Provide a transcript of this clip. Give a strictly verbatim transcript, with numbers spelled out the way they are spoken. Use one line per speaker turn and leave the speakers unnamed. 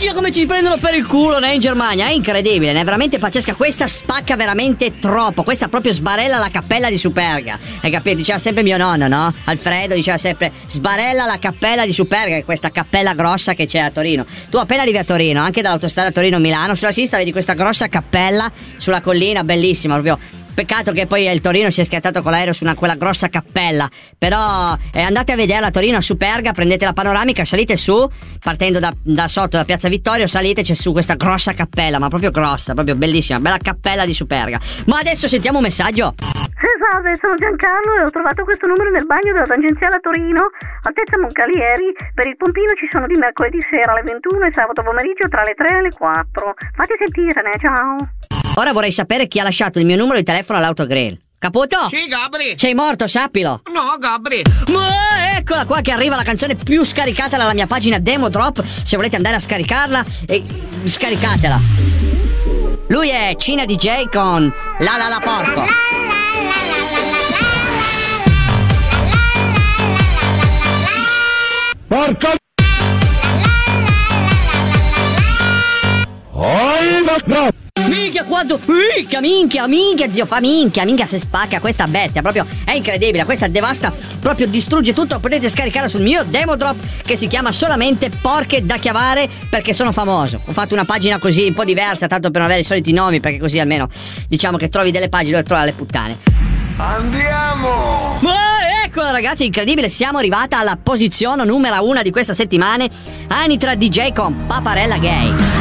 minchia come ci prendono per il culo, né, in Germania. È incredibile, è veramente pazzesca. Questa spacca veramente troppo. Questa proprio sbarella la cappella di Superga. Hai capito? Diceva sempre mio nonno, no? Alfredo diceva sempre sbarella la cappella di Superga, che è questa cappella grossa che c'è a Torino. Tu appena arrivi a Torino, anche dall'autostrada Torino-Milano, sulla sinistra vedi questa grossa cappella sulla collina, bellissima proprio. Peccato che poi il Torino si è schiantato con l'aereo su una, quella grossa cappella. Però eh, andate a vederla a Torino, a Superga, prendete la panoramica, salite su, partendo da, da sotto, da Piazza Vittorio, salite, c'è su questa grossa cappella, ma proprio grossa, proprio bellissima, bella cappella di Superga. Ma adesso sentiamo un messaggio.
Salve, sono Giancarlo e ho trovato questo numero nel bagno della tangenziale a Torino, altezza Moncalieri. Per il pompino ci sono di mercoledì sera alle ventuno e sabato pomeriggio tra le tre e le quattro. Fate sentire, ne? Ciao.
Ora vorrei sapere chi ha lasciato il mio numero di telefono all'autogrill. Caputo?
Sì, Gabri.
Sei morto, sappilo.
No, Gabri.
Ma eccola qua che arriva la canzone più scaricata dalla mia pagina Demo Drop. Se volete andare a scaricarla, eh, scaricatela. Lui è Cina D J con La La La Porco.
Porco! Oh, no!
Minchia quanto... Minchia, minchia, minchia, zio, fa minchia, minchia se spacca questa bestia, proprio è incredibile, questa devasta, proprio distrugge tutto. Potete scaricarla sul mio Demo Drop che si chiama solamente Porche da Chiavare, perché sono famoso. Ho fatto una pagina così un po' diversa, tanto per non avere i soliti nomi, perché così almeno diciamo che trovi delle pagine dove trovare le puttane.
Andiamo!
Ma eccola ragazzi, incredibile, siamo arrivati alla posizione numero uno di questa settimana. Anitra D J con Paparella Gay.